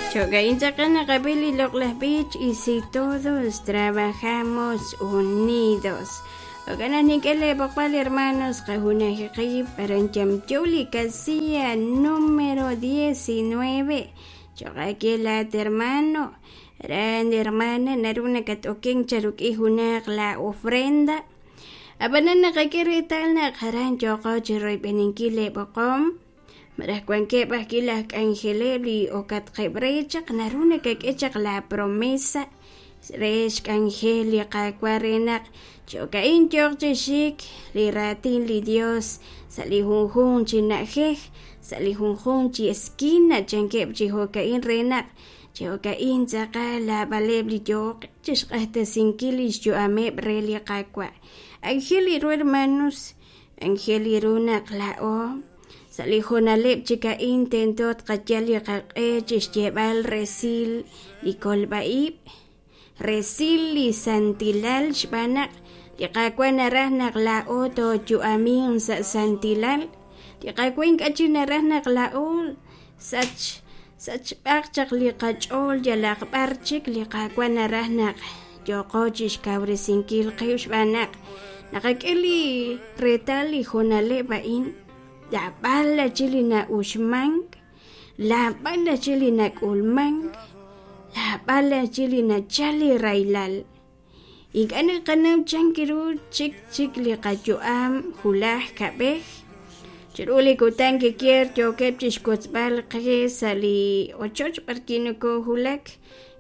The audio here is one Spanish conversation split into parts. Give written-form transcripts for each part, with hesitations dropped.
Chocainchacana Capili Loclas Beach y si todos trabajamos unidos. Ogana Nikele Bokpal hermanos Kahuna Hikib Parancham Casilla número 19. Chocaquilat hermano. Ran hermana Naruna Katoken Charuki Hunak la ofrenda. Abanana Kakirital Nakaran Choco Chiroy Peninkile Bokom. Marascuanque Pasquilak Angelebli o Catrebrechak Naruna Kakechak la promesa. Resh Angelia Kakwarenak. Chocain George Shik, Liratin Li Dios, Salihunjun Chinajej, Salihunjun Chi Esquina, Chankep Chihocain Renak, Chocain Zakala Balebli Yok, Chishkate Sinkilis Yoame Brelia Kakwa, Angeli hermanos, Angeli Runak Lao, Salihunalep Chica Intentot Kajali Kake, Chishjebal Resil, Likolbaib, Resil Li Santilal Shbanak, Tiqakuan narahnak lao to juamin sa santilal. Tiqakuan kachin narahnak lao sach bakchak liqachol jalak barchik liqakuan narahnak yoqochish kabresinkil qiyushbanak. Nakakili retali honale bain. La bala chili na ushmang. La bala chili na kulmang. La bala chili na chali railal. Igana kanam chankiru chik li qajuam hulah kabeh chiruli kutan que kier yo kepchish kotsbal qe sali ochoch parkino ko hulak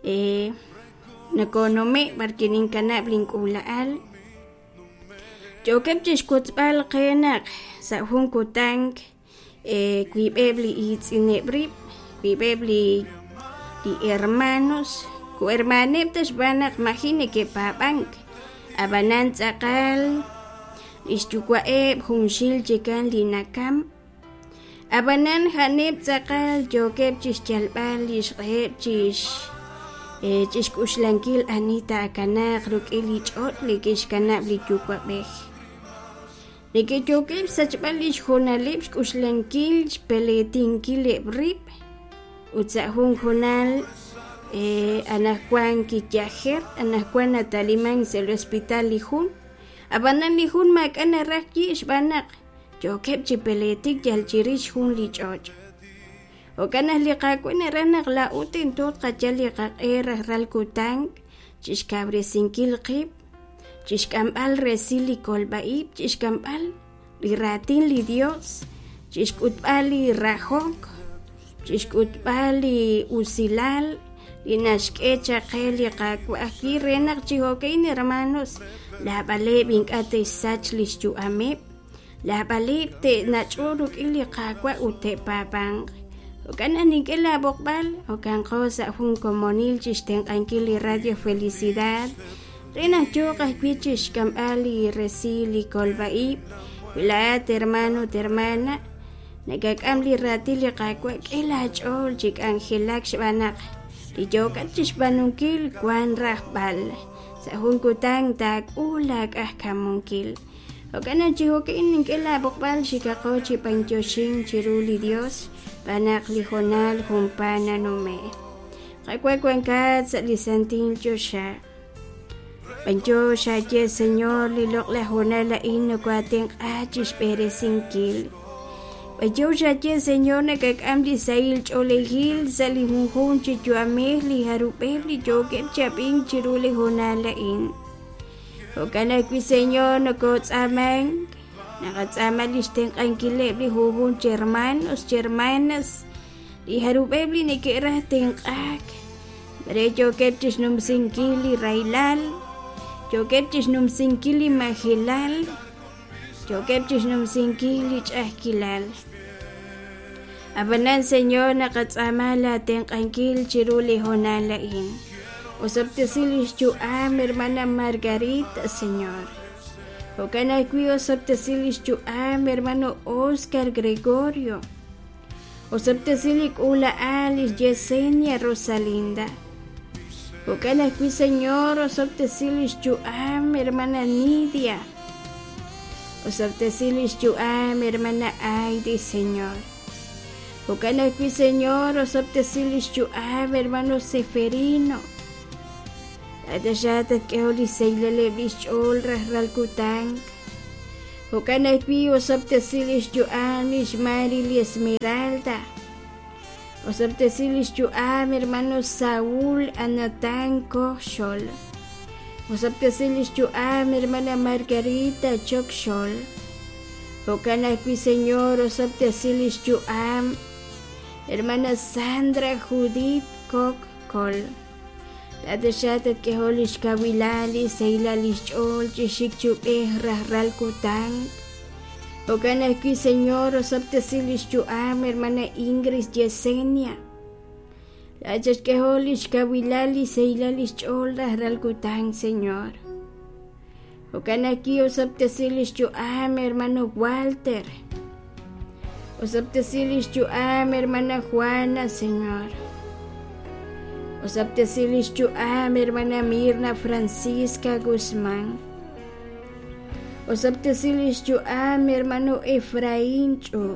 nakonome parkinin kana blinkula al yo kepchish kotsbal qenak sa hun kutan kuibebli itsinebri kuibebli di hermanos ku hermaneptas banak mahine ke pabank abanan tsakal istuquaeb hunshil chikan linakam abanan hanep tsakal jokeb chischalbal ishqeb chishkuslankil anita kanak rukili chot likish kanab lichuquabeh liki jokeb sachbal ishhonalib kuslankil peletinkil ebrib utsahun honal Anakuan Kiyajer, Anakuan Nataliman el hospital Lijun, Abanan Lijun Makana Raki Shbanak, Jokep Chipeletik Yalchirish Hun Lichoch. Okana Likakuan Ranak la Uten Tot Kachali Era Ralkutang, Chishkabre Sinkil Kip, Chishkambal Resili Kolbaib, Chishkambal, Liratin Lidios, Chishkutbali Rajok, Chishkutbali Usilal, Inashkecha Keli Kakwaki Renak Chihokain hermanos La Balebin Ate Sachlis Juamep La Baleb te Nachuruk Ili Kakwa Ute Papang Okana Nikela Bokbal Okan Cosa Hun Comonil Chisten Ankili Radio Felicidad Renak Choka Pichish Kambali Resili Kolbaib Wilayat hermano hermana Nagakamli Ratili Kakwa Kela Chol Chik Angelak Shbanak Di Jokatish Banunkil Kwan Rahbal Sa Hunkutang Tag Ulag Kamunkil Okana Chihokin Ninkela Bokbal Shikakochi Panchoshin Chiruli Dios Banak Lihonal Humpana Nume Kakwakwankat Sa Lisantin Chosha Panchosha Che Señor Lilok La Honala Ino Kwateng Achish Peresinkil Pajosha che señor na kakamli sail cholehil salihunhun chichuameh li harupebli jokep chaping chiruli honalain. Okana kwi señor na kotsamang nakatsamalisteng angkilebli huhun hermanos hermanas li harupebli ni kerah tengkak. Bare jokep chisnum singkili railal jokep chisnum singkili mahilal jokep chisnum singkili chahkilal. Abanan señor nakatsamala tengkankil chiruli honalain. Usaptesilis juam hermana Margarita señor. Okana kui usaptesilis juam hermano Oscar Gregorio. Usaptesilik ula Alice Yesenia Rosalinda. Okana kui señor usaptesilis juam hermana Nidia. Usaptesilis juam hermana Aidi señor. Ocanaqui, Señor, osoptesilis chuam, hermano Seferino. Adashatat que holiseileleblis chol rasralkutang. Ocanaqui, osoptesilis chuam, Ismaril y Esmeralda. Osoptesilis chuam, hermano Saúl, Anatán, Kochol. Osoptesilis chuam, hermana Margarita, Chokchol. Ocanaqui, Señor, osoptesilis chuam, hermana Sandra, Judith, Kokkol. Adashatat que holish kawilali, seilalis chol, chishik chupeh, rasralkutang. Ocanaqui, Señor, osoptesilis chuam, hermana Ingrid Yesenia. Lachas que holish kawilali, seilalis chol, rasralkutang, Señor. Ocanaqui, osoptesilis chuam, hermano Walter. Osoptesilis chuam, hermana Juana, Señor. Osoptesilis chuam, hermana Mirna Francisca Guzmán. Osoptesilis chuam, hermano Efraín Chu.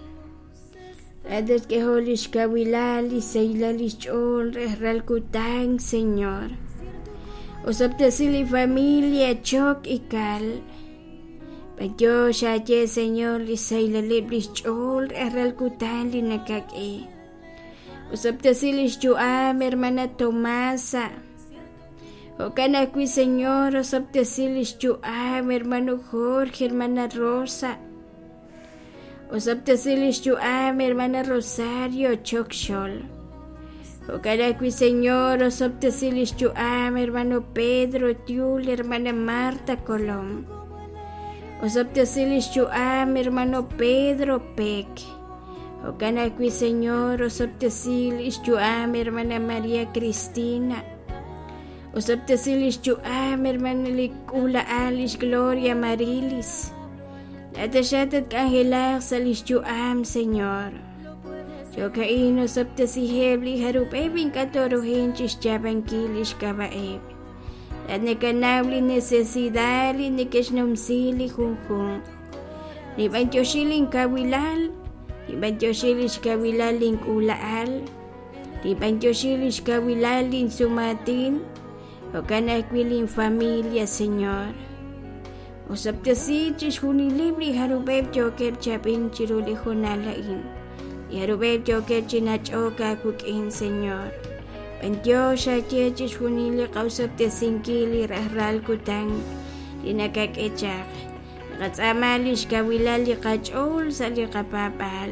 Adas que holish kawilali, seilalis chol, rasralkutang, Señor. Osoptesili familia Chok y Cal. Pagdiyosya ye, Señor, lisailaliblis chol, rasralkutang linakaki. Osoptesilis chuam, hermana Tomasa. Ocanaqui, Señor, osoptesilis chuam, hermano Jorge, hermana Rosa. Osoptesilis chuam, hermana Rosario, Chokchol. Ocanaqui, Señor, osoptesilis chuam, hermano Pedro, Tiul, hermana Marta Colom. Osoptesilis chuam, hermano Pedro Peck. Ocanaqui, Señor, osoptesilis chuam, hermana María Cristina. Osoptesilis chuam, hermana Licula Alice Gloria Marilis. Adashatat kangelar salis chuam, Señor. Yo kaino osoptesihebli harupebin katorohin chischabankilis kabaeb. At nekanabli necesidali nekesnomsili junjun. Ribantyoshilin kawilal. Ribantyoshilish kawilalin kulaal. Ribantyoshilish kawilalin sumatin. Ocanaqui familia, Señor. Osoptesichis junilibri harubeb jokeb chapin chiruli junalain. Y harubeb jokeb chinachoka kukin, Señor. Pantiyosya chechis junili kausoptesinkili rasralkutang. Dinakakechak. Nakatsamalis kawilali kachol sali kapapal.